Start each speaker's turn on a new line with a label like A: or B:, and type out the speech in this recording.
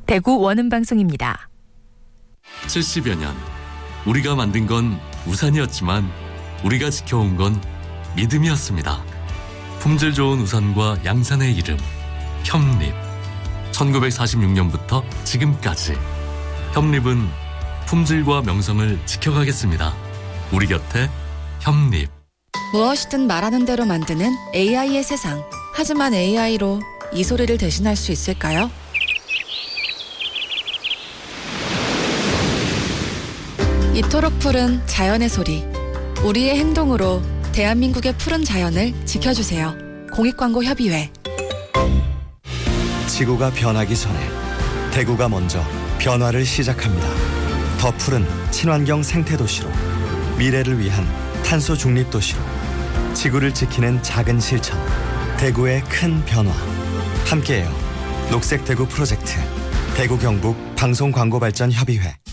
A: 대구 원음방송입니다.
B: 70여 년 우리가 만든 건 우산이었지만 우리가 지켜온 건 믿음이었습니다. 품질 좋은 우산과 양산의 이름 협립. 1946년부터 지금까지 협립은 품질과 명성을 지켜가겠습니다. 우리 곁에 협립.
C: 무엇이든 말하는 대로 만드는 AI의 세상. 하지만 AI로 이 소리를 대신할 수 있을까요? 이토록 푸른 자연의 소리. 우리의 행동으로 대한민국의 푸른 자연을 지켜주세요. 공익광고협의회.
D: 지구가 변하기 전에 대구가 먼저 변화를 시작합니다. 더 푸른 친환경 생태도시로, 미래를 위한 탄소 중립 도시로, 지구를 지키는 작은 실천, 대구의 큰 변화. 함께해요. 녹색 대구 프로젝트, 대구 경북 방송광고발전협의회.